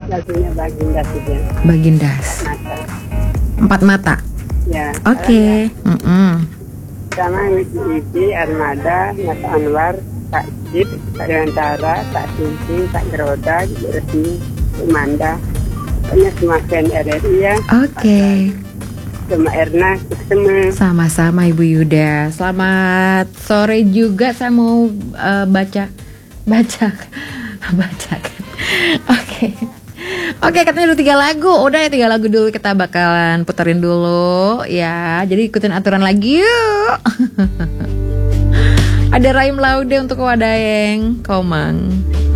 lagunya Baginda Sudian. Bagindas. Mata. Empat mata. Ya. Oke. Sama Widi, Armada, Mas Anwar, Kak Cip, Kak Dewantara, Kak Cincin, Kak Geroda, Resmi, Manda. Pokoknya semua fan RRI ya. Oke. Sama Erna, semua. Sama-sama Ibu Yuda. Selamat sore juga. Saya mau baca. Oke, katanya udah 3 lagu. Udah ya 3 lagu dulu kita bakalan puterin dulu ya. Jadi ikutin aturan lagi yuk. Ada Raim Laude untuk Wadayeng Komang.